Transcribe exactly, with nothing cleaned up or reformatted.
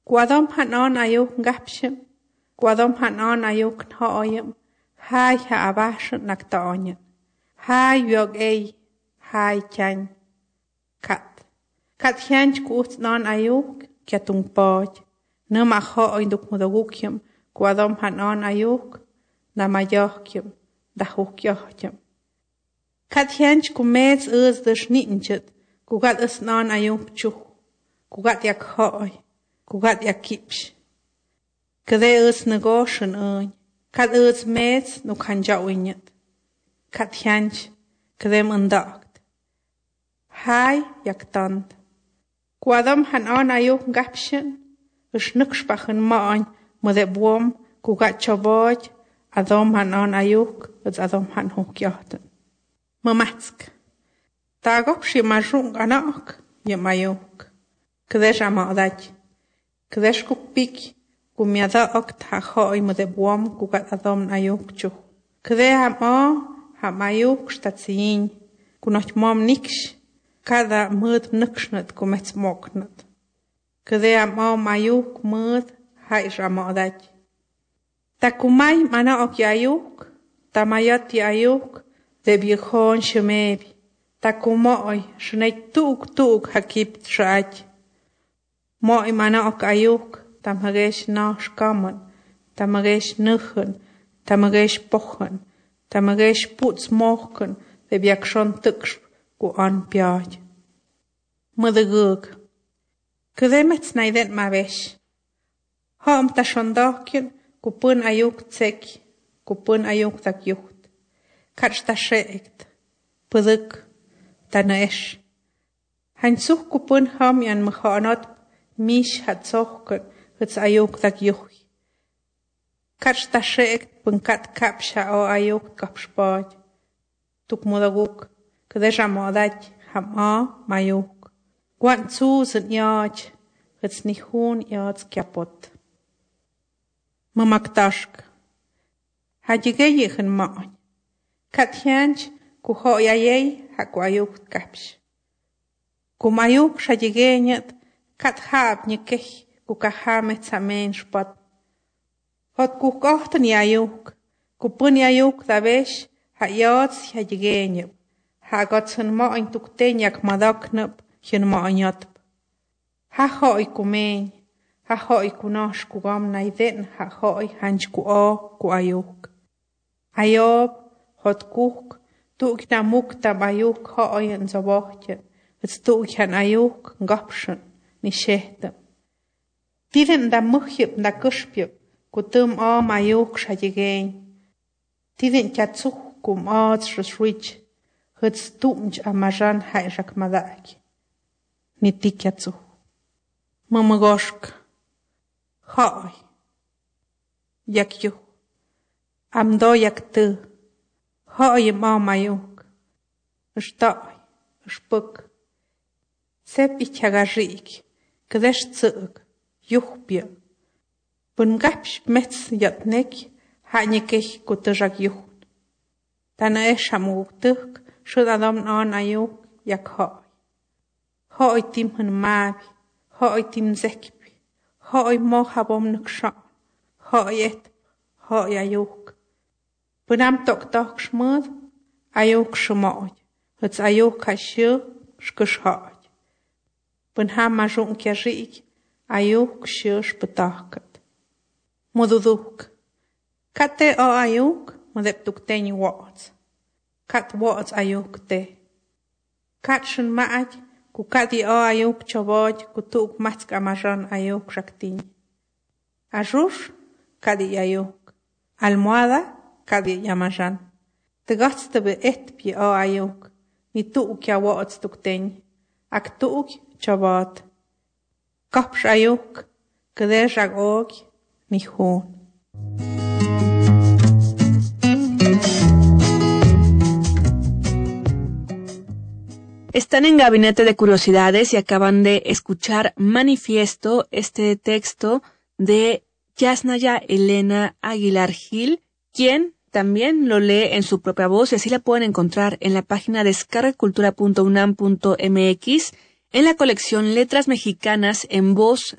Guadom hanon ayuk ngapshim, guadom hanon ayuk nhoyim, hai ha abashim naktaonyin, hai yog ei, hai chan, kat. Kat hianch kuut non ayuk, kiatung poj, numa hoy duk mudagukyim, guadom hanon ayuk, namayokyim, dahukyokyim. Kat hianch kumets uz dus ninjit, kugat us non ayuk chuh, kugat yak hoy, kugat yak kipsh. Kade uz negoshen un, kat uz mets nu kanjawinjit. Kat hianch, kade mundakt. Hai yak tand. Guadom hanon ayuk ngapshin, us nukspachen maan, mude buom, kugat chaboj, adom hanon ayuk, uz adom han hukyoten. Mamatsk. Tagop shi majung anak, yem ayuk. Kdesh amadaj. Kdesh kupik, kumiada okt ha hoy mude buom, kugat adom ayuk chuh. Kde hama, ham ayuk shtatsin, kunoch mom niksh, kada mud nukshnat kumets moknat. Kde hama mayuk mud, haish amadaj. Takumay mana ok ayuk, tamayat ayuk, de biechon shemebi. Takumoy, shnei tuk tuk hakip traj. Moy mana ok ayuk, tamagesh nash kaman, tamagesh nuchen, tamagesh pochen, tamagesh puts mochen, de biakshon tuksh ku an piaj. Mudagug. Kudemets naiden mavesh. Ham tashondakien, kupun ayuk tsek, kupun ayuk tak yucht. Katsch tashekt, puduk, tanaesh. Hansuk kupun ham yan mechanot mish hat sochken, huts ayuk tak yuch. Katsch tashekt, punkat kapsha o ayuk kapspaj. Tuk mudaguk, kadesh amadaj, ham a mayuk. Guan zuzen yaj, huts nihun yaj kiapot. Mamaktashk. Hajigeyechen maan. Kat hianch, ku hoyayay, ha ku ayuk kapsh. Ku mayuk shajigenyat, kat hab nyekech, ku kahamet samen shpat. Hot ku kohten yayuk, ku pun yayuk davesh, ha yats hajigenyap. Ha gotsen maan tukten yak madaknap, hien maan yatp. Ha hoy ku men, ha hoy ku nash ku gam naiden, ha hoy hanch ku o ku ayuk. Ayob, hot kuk, tuk na muk tam ayuk hoy en zabochtjen, het tuk han ayuk ngapshen, ni shehtem. Tiden da muchjep da kushpjep, ku tum a mayuk shajigein. Tiden tjatsuk kum aad shuswich, het stumj amajan haijak madak. Ni tikjatsuk. Mamagoshk. Hoy. Yak yu. Amdo yak tu. Hoy ma mayuk. Shtoy. Shpuk. Sep ichagajik. Kdesh tsug. Yuhpia. Bun gapsh mets yatnek. Hanyekech kutujak yuh. Tana esh amugtuk. Shud adam an ayuk. Yak hoy. Hoy tim hun mabi. Hoy tim zekpi. Hoy mo habom nukshan. Hoy et. Hoy ayuk. Bunam tok tok shmud. Ayuk shmoy. Huts ayuk kashu. Shkush hoy. Bunham majun kjajik. Ayuk shush betakat. Mududuk. Kate o ayuk. Mudep tukteni wats. Kat wats ayuk te. Kat shun maaj. Ku kadi o ayuk chaboj. Ku tuk matsk amajan ayuk shaktin. Ajush. Kadi ayuk. Almohada. Kadi yamajan. Tegats tebe et pi o ayuk. Ni tuk ya wats tukteni. Ak tuk chabot. Kapsh ayuk. Kadesh agog. Ni hun. Están en Gabinete de Curiosidades y acaban de escuchar Manifiesto, este texto de Yasnaya Elena Aguilar Gil, quien también lo lee en su propia voz y así la pueden encontrar en la página descarga cultura punto unam punto m x en la colección Letras Mexicanas en voz